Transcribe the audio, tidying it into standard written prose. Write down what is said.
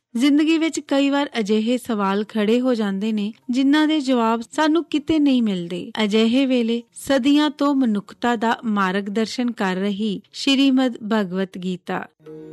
ਜ਼ਿੰਦਗੀ ਵਿੱਚ ਕਈ ਵਾਰ ਅਜਿਹੇ ਸਵਾਲ ਖੜੇ ਹੋ ਜਾਂਦੇ ਨੇ ਜਿਨ੍ਹਾਂ ਦੇ ਜਵਾਬ ਸਾਨੂੰ ਕਿਤੇ ਨਹੀਂ ਮਿਲਦੇ। ਅਜਿਹੇ ਵੇਲੇ ਸਦੀਆਂ ਤੋਂ ਮਨੁੱਖਤਾ ਦਾ ਮਾਰਗ ਦਰਸ਼ਨ ਕਰ ਰਹੀ ਸ਼੍ਰੀਮਦ ਭਗਵਤ ਗੀਤਾ